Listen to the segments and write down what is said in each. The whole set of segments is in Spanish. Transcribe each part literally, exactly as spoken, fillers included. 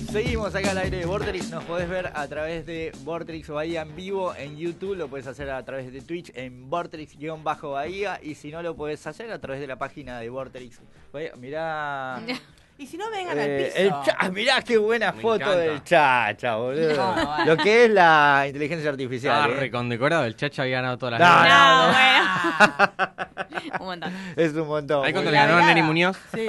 Seguimos acá al aire de Vorterix. Nos podés ver a través de Vorterix Bahía en vivo en YouTube. Lo podés hacer a través de Twitch en Vorterix-Bahía. Y si no, lo podés hacer a través de la página de Vorterix. Mirá. Y si no, vengan eh, al piso. El cha, mirá qué buena Me foto encanta. del Chacha, boludo. No, bueno. Lo que es la inteligencia artificial. Ah, eh. recondecorado. El Chacha había ganado todas las No, notas. no, No, bueno. Un montón. Es un montón. Ahí cuando muy le ganó a mirada. Neri Muñoz. Sí.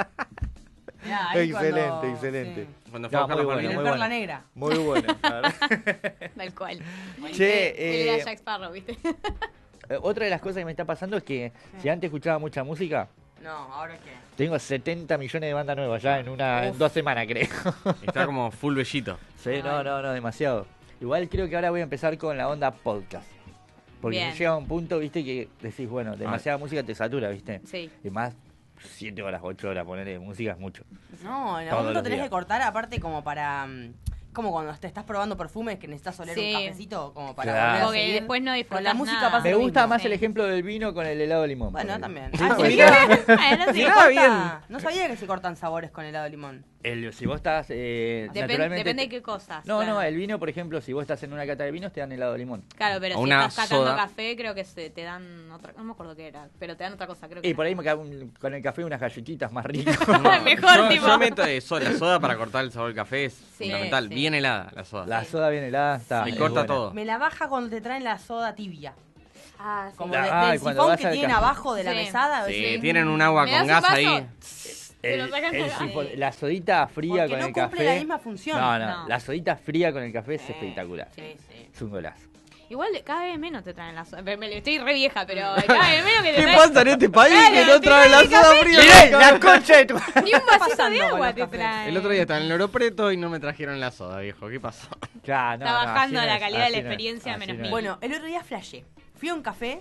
Mirá, ahí Excelente, cuando- excelente. sí. Cuando fue a No, buscar muy la En bueno, el muy Perla bueno. Negra. Muy bueno. claro. Tal cual. Che, Él era eh, Jack Sparrow, ¿viste? Eh, Otra de las cosas que me está pasando es que si antes escuchaba mucha música, No, ¿ahora qué? tengo setenta millones de bandas nuevas ya en una en dos semanas, creo. Está como full bellito. Sí, no, no, no, demasiado. Igual creo que ahora voy a empezar con la onda podcast. Porque Bien. llega un punto, viste, que decís, bueno, demasiada música te satura, viste. Sí. Y más siete horas, ocho horas ponerle música es mucho. No, en Todos algún momento los tenés días. que cortar, aparte como para... mm, como cuando te estás probando perfumes que necesitas oler Sí. un cafecito, como para Claro. volver a Porque seguir. después no disfrutas Con la música nada. pasa Me lo gusta mismo. más Sí. el ejemplo del vino con el helado de limón. Bueno, ponele. también. Sí, Ah, porque ¿sí? Bueno, Se sí. Mirá, corta- bien. No sabía que se cortan sabores con helado de limón. el- si vos estás eh, Depen- naturalmente... depende de qué cosas. No, claro. no, el vino, por ejemplo, si vos estás en una cata de vinos, te dan helado de limón. Claro, pero O si una estás catando soda. café, creo que se te dan otra... No me acuerdo qué era, pero te dan otra cosa, creo que Y por ahí era. me cago un- con el café unas galletitas más ricas. Mejor, yo, tipo. yo meto de soda. La soda para cortar el sabor del café es Sí, fundamental. sí. Bien helada la soda. La soda bien helada está. Me es corta buena. todo. Me la baja cuando te traen la soda tibia. Ah, sí. Como Ah, de- y del cuando sifón vas que al tienen café. abajo de la Sí. mesada. Sí, ¿sí? tienen un agua ¿Me con das un gas vaso? ahí. Te lo El- sacan el de la- sifón- Sí. la sodita fría Porque con no el cumple café. la misma función. No, no, No. la sodita fría con el café es Sí, espectacular. Sí, sí. Es un golazo. Igual cada vez menos te traen la soda. Me- me- Estoy re vieja, pero cada vez menos que te ¿Qué traen... pasa en este país Claro, que no te trae la traen soda café. fría? ¡Miré! ¡La concha de tu... Ni un está vasito pasando de con agua los te cafés? traen. El otro día estaba en el Oropreto y no me trajeron la soda, viejo. ¿Qué pasó? Ya, no, Está no, bajando así no la es, calidad de la así no es, experiencia así menos no mil. es. Bueno, el otro día flashé. Fui a un café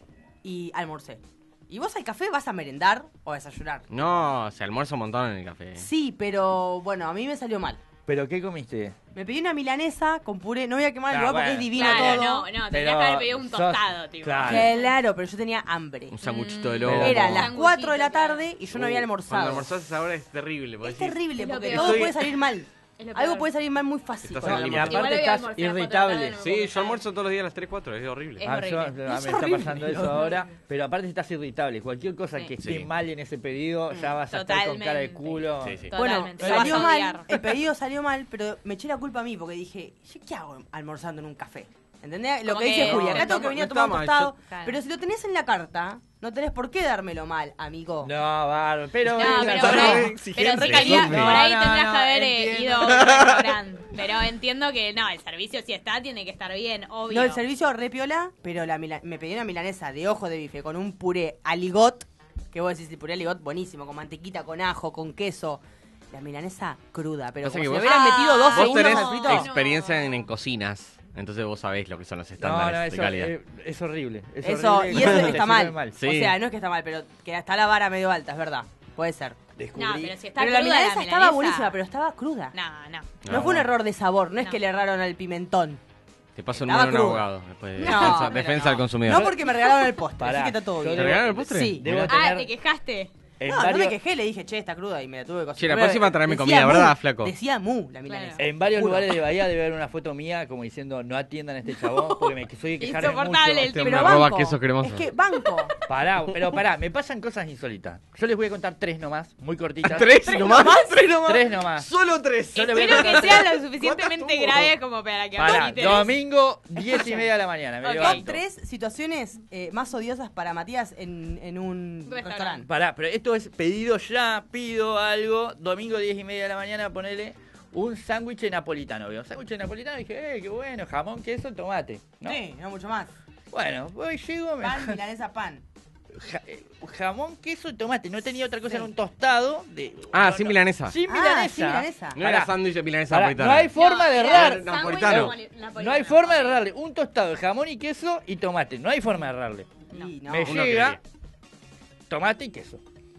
y almorcé. ¿Y vos al café vas a merendar o a desayunar? No, se almuerza un montón en el café. Sí, pero bueno, a mí me salió mal. ¿Pero qué comiste? Me pedí una milanesa con puré. No voy a quemar el Ah, lugar porque bueno. es divino Claro, todo. no, no, tendrías Pero que haber pedido un sos- tostado, tipo. claro. Claro, pero yo tenía hambre. Un sanguchito de Mm, lobo. Era Un las sanguchito, cuatro de la claro. tarde y yo no Uh, había Cuando almorzado. almorzás ahora es terrible. porque Es decís, terrible Es lo porque peor. todo Estoy- puede salir mal. Es lo Algo peor. puede salir mal muy fácil. Estás con en el el Y almuerzo. Igual aparte voy a estás almorzar a las cuatro de la irritable. tarde, no me Sí, puedo yo quejar. almuerzo todos los días a las tres, cuatro, es horrible. Es Ah, yo, horrible. a mí me Es está horrible. pasando eso ahora, pero aparte estás irritable. Cualquier cosa Sí. que esté Sí. mal en ese pedido, ya vas a estar con cara de Totalmente. culo. Sí, sí. Bueno, Totalmente. Lo salió vas a mal, odiar. el pedido salió mal, pero me eché la culpa a mí porque dije, ¿yo qué hago almorzando en un café? ¿Entendés? Lo Como que dice que- Julia, No, acá tengo no que venir a está tomar un mal, tostado, yo- Claro. pero si lo tenés en la carta, no tenés por qué dármelo mal, amigo. No, bárbaro. Pero, No, eh, pero Está por re ahí, exigente. pero re calidad, No, por ahí no, tendrías no, que haber eh, entiendo. ido a un restaurante. Pero entiendo que no, el servicio si está tiene que estar bien, obvio. No, el servicio re piola, pero la mila- me pedí una milanesa de ojo de bife con un puré aligot, que vos decís, el puré aligot buenísimo, con mantequita, con ajo, con queso. La milanesa cruda, pero Pasa como que si vos- le hubieran metido dos Ah, Vos segundos tenés al frito. no. experiencia en, en cocinas, entonces vos sabés lo que son los No, estándares no, de eso calidad. eh, es horrible. Es Eso, horrible y eso cuando te está sirven mal. Sí. O sea, no es que está mal, pero que está la vara medio alta, es verdad. Puede ser. Descubrí. No, pero si está Pero la cruda milanesa estaba milanesa- buenísima, pero estaba cruda. No, no. No, No, fue un no. error de sabor, no es No. que le erraron al pimentón. Te paso el Estaba número de un crudo. abogado. Después de No, defensa pero defensa no. del consumidor. No porque me regalaron el postre, Pará, así que está todo yo bien. ¿Te regalaron el postre? Sí. Debo Mirá. tener- Ah, ¿te quejaste? En No, no varios, me quejé, le dije, che, está cruda y me la tuve que cocinar. Che, la Pero próxima traeme decía comida, mu, ¿verdad, flaco? Decía mu la milanesa. en varios Juro. lugares de Bahía debe haber una foto mía como diciendo no atiendan a este chabón porque me soy de quejarme Insoportable mucho. el Este tipo. hombre Pero roba banco, queso cremoso. Es que banco. Pará, pero pará, me pasan cosas insólitas. Yo les voy a contar tres nomás, muy cortitas. ¿Tres nomás? ¿Tres nomás? Tres nomás. Solo tres. Yo le voy a Espero que contar sea tres. lo suficientemente ¿Cuántas tuvo? grave como para que Pará, amerite. domingo, diez y media de la mañana. Me Ok. levanto. Top tres situaciones eh, más odiosas para Matías en, en un Restaurante. restaurante. Pará, pero esto es pedido ya, pido algo, domingo diez y media de la mañana, ponele un sándwich napolitano, veo. Sándwich napolitano, dije, eh, qué bueno, jamón, queso, tomate. ¿no? Sí, no mucho más. Bueno, voy, llego, me... Pan, milanesa, pan. ja- eh, jamón, queso y tomate. No tenía otra cosa, era un tostado de... Ah, no, sin no. milanesa. Sin Ah, milanesa. sin milanesa. No era Pará. sándwich de milanesa Pará, napolitana. no hay forma de errar. Era napolitano. No hay forma de errarle un tostado de jamón y queso y tomate. No hay forma de errarle. No. Y no. Me uno llega tomate y queso.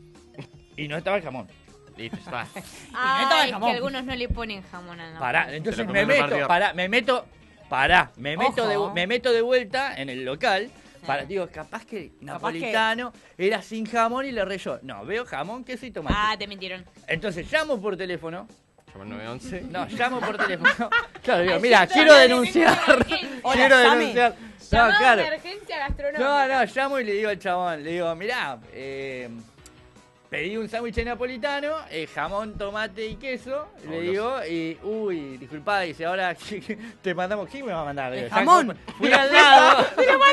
Y no estaba el jamón. Listo, está. Ah, estaba el es que jamón. algunos no le ponen jamón al Pará, napalm. entonces lo me comió el meto, partido. pará, me meto, pará, me meto, de, Ojo. me meto de vuelta en el local. Para, digo, capaz que napolitano era sin jamón y le reyó. No, veo jamón, queso y tomate. Ah, te mintieron. Entonces llamo por teléfono llamar al nueve once. No, llamo por teléfono. Claro, digo, Al mira, centro quiero de denunciar. emergencia. Hola, Quiero llame. denunciar. No, Llamado claro. emergencia gastronómica. No, no, llamo y le digo al chabón, le digo, mirá, eh, pedí un sándwich napolitano, eh, jamón, tomate y queso, le Fabuloso. digo, y, uy, disculpa, dice, ahora te mandamos, ¿quién me va a mandar? Le digo, ya jamón. compro- Fui al lado.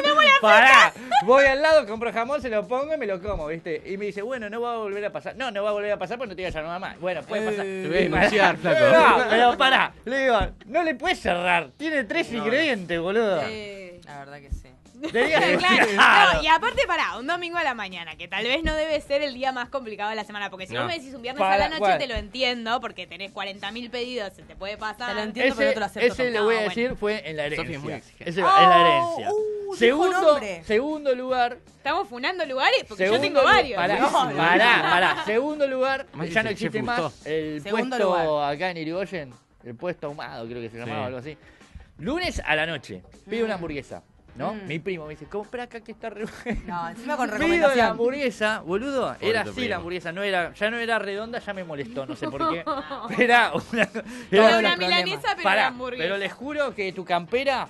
Pará, voy al lado, compro jamón, se lo pongo y me lo como, ¿viste? Y me dice, bueno, no va a volver a pasar. No, no va a volver a pasar porque no te voy a llamar más. Bueno, puede pasar. Eh, Te voy a denunciar, flaco. No, pero pará, le digo, no le puedes cerrar, tiene tres ingredientes, boludo. Eh, La verdad que sí. Debería Claro, decir, no, y aparte pará, un domingo a la mañana, que tal vez no debe ser el día más complicado de la semana, porque si No. vos me decís un viernes Para, a la noche ¿cuál? te lo entiendo, porque tenés cuarenta mil pedidos, se te puede pasar. Te lo entiendo, pero no Ese, te lo acepto ese le tampoco. voy a No, decir fue en la herencia. Sofi es muy exigente. Ese va, en la Oh, herencia. uh, dijo segundo, nombre. segundo lugar. Estamos funando lugares, porque segundo yo tengo lu- varios. Pará, No, no, pará, no. pará. Segundo lugar, Más ya no dice el existe chef más. Gusto. El Segundo puesto lugar. acá en Irigoyen, el puesto ahumado, creo que se llamaba Sí. algo así. Lunes a la noche, pido una Mm. hamburguesa. ¿No? Mm. Mi primo me dice, compra acá que está re No, encima con Pido la recomendación. hamburguesa, boludo. Pobre Era tu así primo. la hamburguesa, no era, ya no era redonda, ya me molestó, no sé por qué. Era una, Todos Era los una problemas. milanesa, pero Pará, era hamburguesa. pero les juro que tu campera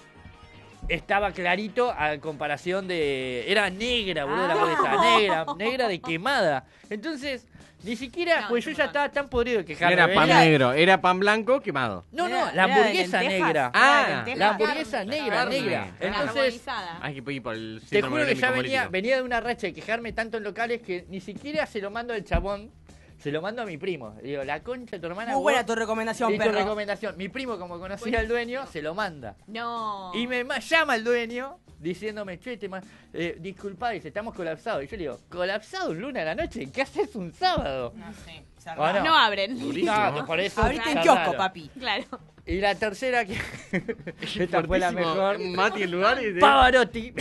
estaba clarito a comparación de... Era negra, boludo, la Ah. hamburguesa, negra, negra de quemada. Entonces, ni siquiera, No, pues yo no, ya no. estaba tan podrido de No quejarme. era pan venía- negro, era pan blanco quemado. No, no, Era- la era de hamburguesa lentejas. negra. Era de Ah, lentejas. La hamburguesa Carne, negra, carne. negra. Era Entonces, carbonizada. Hay que ir por el te síndrome juro que ya bulímico venía, político. venía de una racha de quejarme tanto en locales que ni siquiera se lo mando al chabón, se lo mando a mi primo. Le digo, la concha de tu hermana. Muy buena vos- tu recomendación, y tu perro. recomendación. Mi primo, como conocía al dueño, se lo manda. No. Y me ma- llama el dueño diciéndome, che, te ma- eh, disculpa, dice, estamos colapsados. Y yo le digo, ¿colapsado un lunes a la noche? ¿Qué haces un sábado? No sé. ¿O no? No abren. Durísimo. No, por eso Abrite en ya kiosco, raro. papi. Claro. Y la tercera que... Esta fue la Fuertísimo. mejor. Mati el lugar y de... Pavarotti.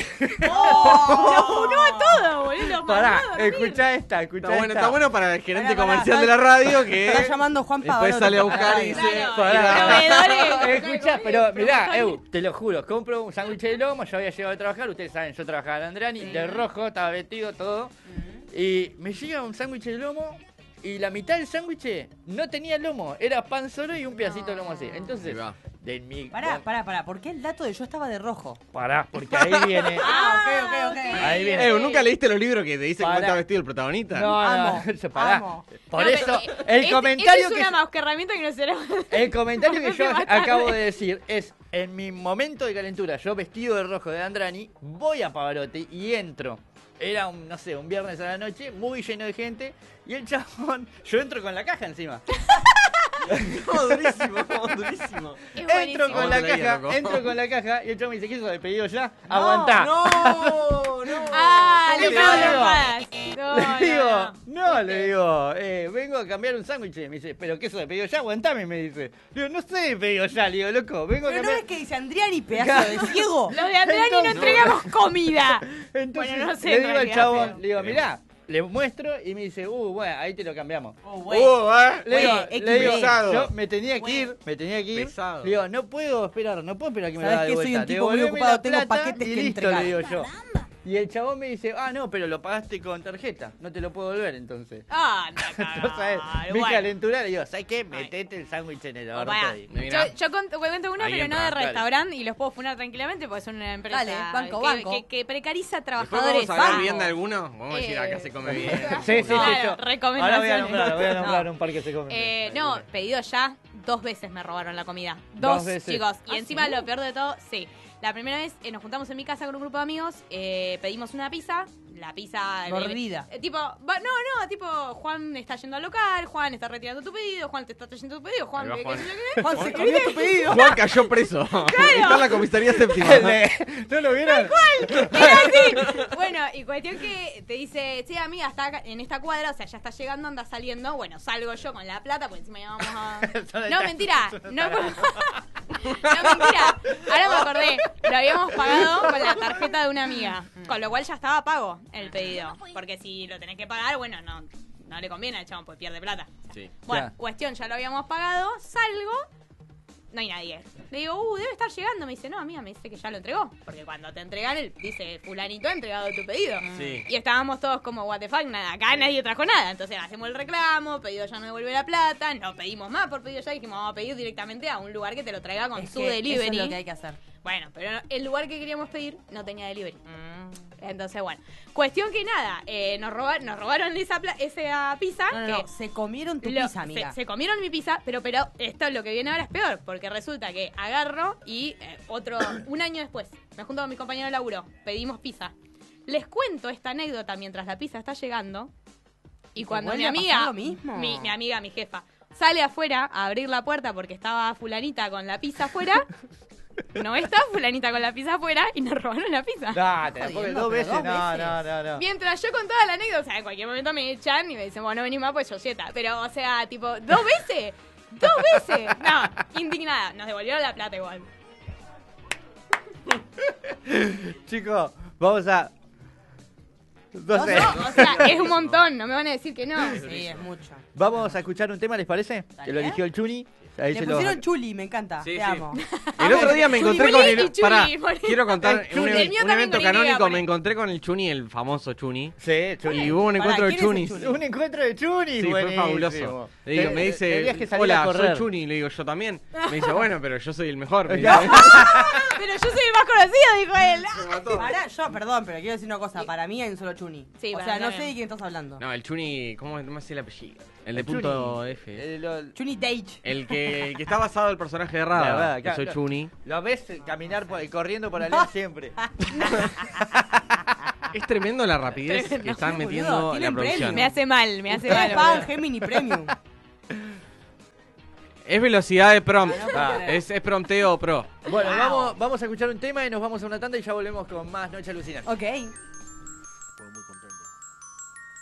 Lo funó a todo, boludo. Los Pará, mandó a dormir. escuchá esta, escuchá Está bueno, esta. está bueno para el gerente Pará, pará, comercial está- de la radio que Está llamando Juan después Pavarotti. sale a buscar y dice... Claro, Pará. proveedores. Escuchá, pero mirá, Eu, te lo juro, compro un sándwich de lomo, yo había llegado a trabajar, ustedes saben, yo trabajaba en Andrani, de rojo, estaba vestido, todo. Y me llega un sándwich de lomo y la mitad del sándwich no tenía lomo, era pan solo y un pedacito de lomo así. Entonces, Ahí va. de mi... Pará, pará, pará. ¿Por qué el dato de yo estaba de rojo? Pará, porque ahí viene... Ah, ok, ok, ok. Ahí viene. Eh, ¿nunca leíste los libros que te dicen cómo Pará. está vestido el protagonista? No, Amo, no, pará. amo. Por No, eso, pero, eh, el este- comentario este que... es una herramienta que no será. El comentario que yo Bastante más acabo tarde. de decir es, en mi momento de calentura, yo vestido de rojo de Andrani, voy a Pavarotti y entro. Era un, no sé, un viernes a la noche, muy lleno de gente, y el chabón, yo entro con la caja encima. No, durísimo, no, durísimo. Es Entro buenísimo. con la Vamos a la caja, loco. entro con la caja, y el chabón me dice, ¿qué es eso de pedido ya? Aguantá. No, no. Ah, ¿Qué le le cago digo? trompadas. No, Le no, digo, no. no, le digo, eh, vengo a cambiar un sándwich. Me dice, ¿pero qué eso de pedido ya? Aguantame, me dice. Le digo, no sé de pedido ya, le digo, loco, vengo a Pero no cambiar. ves que dice Andriani, pedazo de ciego. Los de Andrani no Entonces- entregamos comida. Entonces Bueno, no sé, le en digo al realidad, chabón, pero- le digo, mirá, le muestro y me dice, uh, bueno, ahí te lo cambiamos. Oh, güey. Uh, eh. Le digo, Güey, le digo, pesado. yo me tenía que Güey. ir, me tenía que ir. Pesado. Le digo, no puedo esperar, no puedo esperar que me lo ¿Sabes haga de qué? Soy vuelta. un tipo muy Devolveme ocupado, la tengo plata paquetes y que listo, entregar. le digo yo. Y el chabón me dice, ah, no, pero lo pagaste con tarjeta, no te lo puedo devolver entonces. Ah, anda No sabes, cagar. mi Bueno. calentura, le digo, ¿sabes qué? Metete el sándwich en el O orto vaya, ahí. Mira. Yo, yo cont- cuento una, Ahí pero no entra, de dale. restaurante y los puedo funar tranquilamente porque son una empresa Dale, banco, que, banco. que- que precariza Después trabajadores. vamos a hablar Banco. bien de alguno. Vamos a decir, Eh, acá se come bien. Sí, sí, sí. Claro, yo- recomendaciones. Ahora voy a nombrar, voy a nombrar No. un par que se comen. Eh, bien. no, pedido ya, dos veces me robaron la comida. Dos Dos, veces. chicos. Y ¿Ah, encima sí? lo peor de todo, sí. La primera vez eh, nos juntamos en mi casa con un grupo de amigos, eh, pedimos una pizza, la pizza... Mordida. eh, tipo, va- no, no, tipo, Juan está yendo al local, Juan está retirando tu pedido, Juan te está trayendo tu pedido, Juan... Ahí va ¿qué- qué Juan. sé yo qué? Juan, se comió tu pedido. Juan cayó preso. Está en la comisaría séptima. ¿No lo vieron? Era así. Bueno, y cuestión que te dice, sí, amiga, está acá en esta cuadra, o sea, ya está llegando, anda saliendo. Bueno, salgo yo con la plata, porque encima íbamos a... No, mentira. No, no, mentira. Ahora me acordé. Lo habíamos pagado con la tarjeta de una amiga. Con lo cual ya estaba pago el pedido. Porque si lo tenés que pagar, bueno, no, no le conviene al chabón, pues pierde plata. Sí. Bueno, Ya. cuestión, ya lo habíamos pagado, salgo no hay nadie. Le digo, uh, debe estar llegando. Me dice, no, amiga, me dice que ya lo entregó. Porque cuando te entregan, él dice, fulanito ha entregado tu pedido. Sí. Y estábamos todos como, what the fuck, nada, acá nadie trajo nada. Entonces hacemos el reclamo, pedido ya no devuelve la plata, no pedimos más por pedido ya, dijimos, vamos a pedir directamente a un lugar que te lo traiga con Es su que delivery. Eso es lo que hay que hacer. Bueno, pero el lugar que queríamos pedir no tenía delivery. Entonces, bueno. Cuestión que nada, eh, nos, robaron, nos robaron esa, pla- esa pizza. No, no, que no, se comieron tu lo- pizza, amiga. Se, se comieron mi pizza, pero, pero esto lo que viene ahora es peor, porque resulta que agarro y eh, otro, un año después, me junto con mis compañeros de laburo, pedimos pizza. Les cuento esta anécdota mientras la pizza está llegando. Y ¿Te cuando mi vuelve a pasar amiga, lo mismo? mi, mi amiga, mi jefa, sale afuera a abrir la puerta porque estaba fulanita con la pizza afuera, no está fulanita con la pizza afuera y nos robaron la pizza. No, te la Jodiendo, pones pero dos veces. dos No, veces. no, no, no. Mientras yo contaba la anécdota, o sea, en cualquier momento me echan y me dicen, bueno, no venís más, pues yo sieta. Pero, o sea, tipo, ¿dos veces? ¿Dos veces? No, indignada. Nos devolvieron la plata igual. Chicos, vamos a. No sé. No, o sea, es un montón, no me van a decir que no. Sí, es mucho. Vamos a escuchar un tema, ¿les parece? Dale. Que lo eligió el Chuni. Ahí Le se lo- pusieron chuli, me encanta. Sí, Te sí. amo. El otro día me encontré Chuli con y el. Chuli, Pará, por- quiero contar El un, Chuni. even- El mío un también evento con Y, canónico. por- Me encontré con el Chuni, el famoso Chuni. Sí, Chuni. Y hubo un Pará, encuentro de ¿quién es el Chunis. Chuni? Un encuentro de Chuni, Sí, fue buenísimo. fabuloso. Le digo, Te- me tenías dice, que salir a hola, soy correr. Chuni. Le digo, yo también. Me dice, bueno, pero yo soy el mejor. Me dice. Pero yo soy el más conocido, dijo él. Me mató. Pará, yo, perdón, pero quiero decir una cosa. Para mí hay un solo chuni. Sí, o para sea, mí no también. sé de quién estás hablando. No, el Chuni, ¿cómo no me sé el apellido? El de El punto Chuni. F. Eh, lo, Chuni Dage. El que, el que está basado en el personaje de La verdad, Rada, que claro, soy claro. Chuni. lo ves caminar por, corriendo por la línea siempre. Es tremendo la rapidez que están Sí, metiendo boludo, en la tienen producción. premio. Me hace mal, me hace Ustedes mal. pagan boludo. Gemini Premium. Es velocidad de prompt. Ah, no puedo Ah. creer. Es, es prompteo pro. Bueno, Wow. vamos, vamos a escuchar un tema y nos vamos a una tanda y ya volvemos con más Noche Alucinante. Ok. Me pone muy contento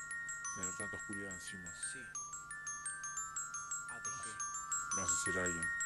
tener tanta oscuridad encima. Sí. Me hace ser alguien.